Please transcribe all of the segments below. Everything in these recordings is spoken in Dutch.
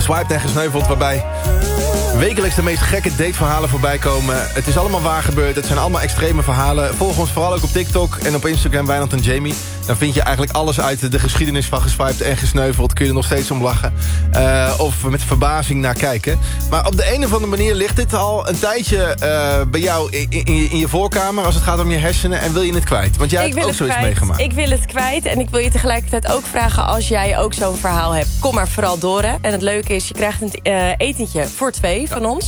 Geswiped en gesneuveld, waarbij wekelijks de meest gekke dateverhalen voorbij komen. Het is allemaal waar gebeurd. Het zijn allemaal extreme verhalen. Volg ons vooral ook op TikTok en op Instagram, Wijnand en Jamie. Dan vind je eigenlijk alles uit de geschiedenis van Geswiped en gesneuveld. Kun je er nog steeds om lachen. Of met verbazing naar kijken. Maar op de een of andere manier ligt dit al een tijdje bij jou in je voorkamer... als het gaat om je hersenen en wil je het kwijt? Want jij hebt ook zoiets meegemaakt. Ik wil het kwijt en ik wil je tegelijkertijd ook vragen... als jij ook zo'n verhaal hebt, kom maar vooral door. Hè. En het leuke is, je krijgt een etentje voor 2 van ons.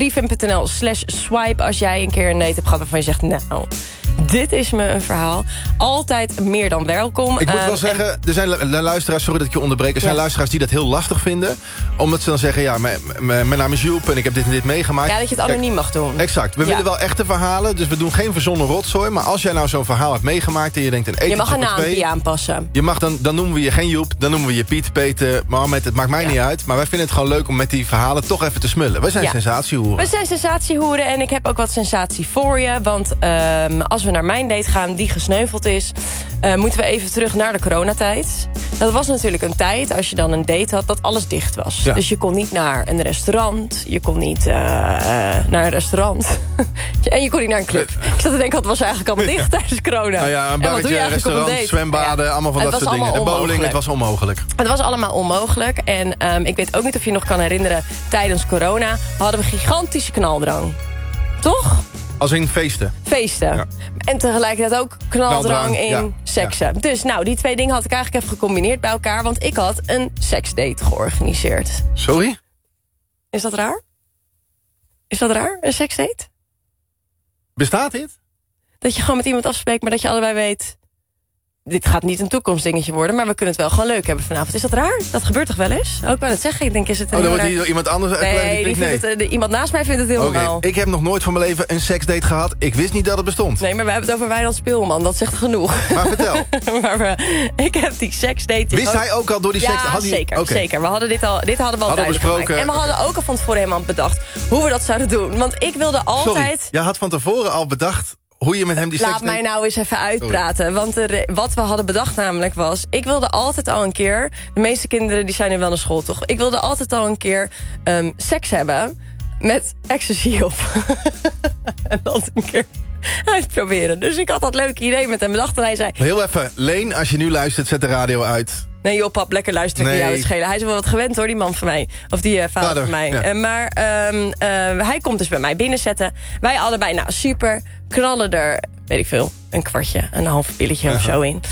3fm.nl/swipe als jij een keer een date hebt gehad... waarvan je zegt, nou... dit is me een verhaal. Altijd meer dan welkom. Ik moet wel zeggen, er zijn luisteraars... sorry dat ik je onderbreek. Er zijn luisteraars die dat heel lastig vinden. Omdat ze dan zeggen... ja, mijn naam is Joep en ik heb dit en dit meegemaakt. Ja, dat je het anoniem mag doen. Exact. We willen wel echte verhalen. Dus we doen geen verzonnen rotzooi. Maar als jij nou zo'n verhaal hebt meegemaakt... en je denkt een etentje je mag een voor 2... naampje aanpassen. Je mag dan noemen we je geen Joep. Dan noemen we je Piet, Peter, Mohammed. Het maakt mij niet uit. Maar wij vinden het gewoon leuk om met die verhalen... toch even te smullen. Wij zijn sensatiehoeren. We zijn sensatiehoeren en ik heb ook wat sensatie voor je. Want als we naar mijn date gaan, die gesneuveld is... moeten we even terug naar de coronatijd. Dat was natuurlijk een tijd, als je dan een date had... dat alles dicht was. Ja. Dus je kon niet naar een restaurant. Je kon niet naar een restaurant. En je kon niet naar een club. Ik zat te denken, wat was eigenlijk allemaal dicht tijdens corona? Nou ja, een barretje, een restaurant, zwembaden, allemaal van dat soort dingen. De bowling, het was onmogelijk. Het was allemaal onmogelijk. En ik weet ook niet of je nog kan herinneren... tijdens corona hadden we gigantische knaldrang. Toch? Als in feesten. Feesten. Ja. En tegelijkertijd ook knaldrang in seksen. Ja. Dus nou, die 2 dingen had ik eigenlijk even gecombineerd bij elkaar... want ik had een seksdate georganiseerd. Sorry? Is dat raar? Is dat raar, een seksdate? Bestaat dit? Dat je gewoon met iemand afspreekt, maar dat je allebei weet... dit gaat niet een toekomstdingetje worden... maar we kunnen het wel gewoon leuk hebben vanavond. Is dat raar? Dat gebeurt toch wel eens? Ook wel het zeggen. Ik denk, is het dan wordt hier iemand anders... iemand naast mij vindt het heel normaal. Ik heb nog nooit van mijn leven een seksdate gehad. Ik wist niet dat het bestond. Nee, maar we hebben het over Wijnand Speelman. Dat zegt genoeg. Maar vertel. Ik heb die seksdate... Wist hij ook al door die seks... Ja, zeker. We hadden dit hadden we al duidelijk besproken. En we hadden ook al van tevoren helemaal bedacht... hoe we dat zouden doen. Want ik wilde altijd... Sorry, jij had van tevoren al bedacht... hoe je met hem die seks... Laat mij nou eens even uitpraten. Want wat we hadden bedacht namelijk was... ik wilde altijd al een keer... de meeste kinderen die zijn nu wel naar school, toch? Ik wilde altijd al een keer seks hebben... met ecstasy op. En dat een keer uitproberen. Dus ik had dat leuke idee met hem bedacht. En hij zei... Heel even, Leen, als je nu luistert, zet de radio uit... Nee joh, pap, lekker luisteren naar jou het schelen. Hij is wel wat gewend hoor, die man van mij. Of die vader van mij. Ja. Maar hij komt dus bij mij binnenzetten. Wij allebei, nou super, knallen er, weet ik veel... een kwartje, een half pilletje of zo in.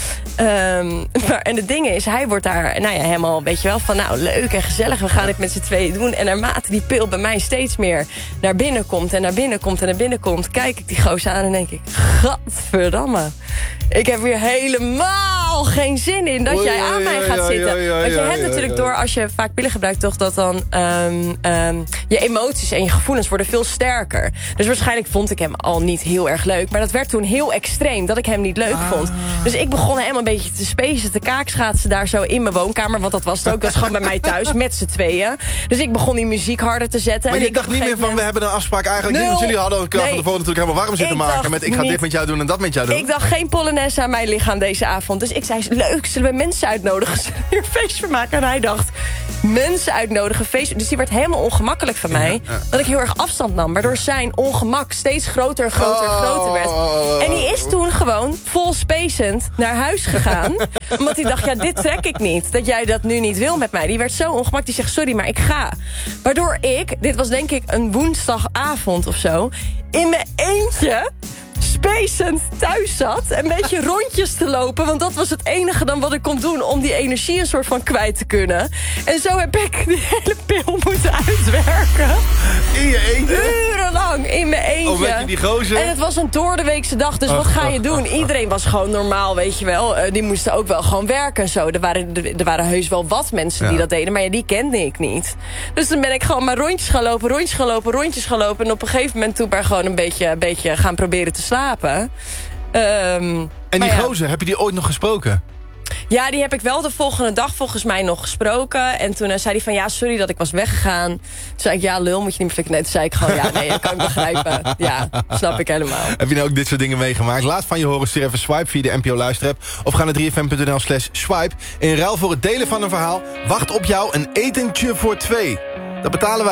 En het ding is, hij wordt daar helemaal, weet je wel... van nou, leuk en gezellig, we gaan dit met z'n tweeën doen. En naarmate die pil bij mij steeds meer naar binnen komt... en naar binnen komt en naar binnen komt... kijk ik die gozer aan en denk ik... gadverdamme, ik heb hier helemaal geen zin in... dat jij aan mij gaat zitten. Want je hebt natuurlijk door, als je vaak pillen gebruikt... toch dat dan je emoties en je gevoelens worden veel sterker. Dus waarschijnlijk vond ik hem al niet heel erg leuk... maar dat werd toen heel extreem, dat ik hem niet leuk vond. Dus ik begon helemaal een beetje te spacen, te kaakschaatsen daar zo in mijn woonkamer. Want dat was het ook, dat was gewoon bij mij thuis, met z'n tweeën. Dus ik begon die muziek harder te zetten. Maar en je dacht niet meer van, we hebben een afspraak eigenlijk niet. Want jullie hadden elkaar van tevoren natuurlijk helemaal warm zitten maken. Met ik ga dit met jou doen en dat met jou doen. Ik dacht geen Polonaise aan mijn lichaam deze avond. Dus ik zei, leuk, zullen we mensen uitnodigen? Zullen we hier een feestje maken? En hij dacht, mensen uitnodigen, feest. Dus die werd helemaal ongemakkelijk van mij. Dat ik heel erg afstand nam. Waardoor zijn ongemak steeds groter en groter werd. En die is toen gewoon vol spacend naar huis gegaan. Omdat hij dacht, ja, dit trek ik niet. Dat jij dat nu niet wil met mij. Die werd zo ongemakkelijk. Die zegt, sorry, maar ik ga. Waardoor ik, dit was denk ik een woensdagavond of zo... in mijn eentje... spacend thuis zat. Een beetje rondjes te lopen. Want dat was het enige dan wat ik kon doen... om die energie een soort van kwijt te kunnen. En zo heb ik die hele pil moeten uitwerken. In je eentje? Urenlang in mijn eentje. Oh, met je die gozer? En het was een doordeweekse dag. Dus wat ga je doen? Iedereen was gewoon normaal, weet je wel. Die moesten ook wel gewoon werken en zo. Er waren heus wel wat mensen die dat deden. Maar ja, die kende ik niet. Dus dan ben ik gewoon maar rondjes gaan lopen. En op een gegeven moment toen maar gewoon een beetje gaan proberen te slapen. En die gozer, heb je die ooit nog gesproken? Ja, die heb ik wel de volgende dag volgens mij nog gesproken. En toen zei hij van, ja, sorry dat ik was weggegaan. Toen zei ik, ja, lul, moet je niet meer fikken. Nee, toen zei ik gewoon, ja, nee, dat kan ik begrijpen. Ja, snap ik helemaal. Heb je nou ook dit soort dingen meegemaakt? Laat van je horen, stuur even swipe via de NPO Luisterapp. Of ga naar 3fm.nl/swipe. In ruil voor het delen van een verhaal wacht op jou een etentje voor 2. Dat betalen wij.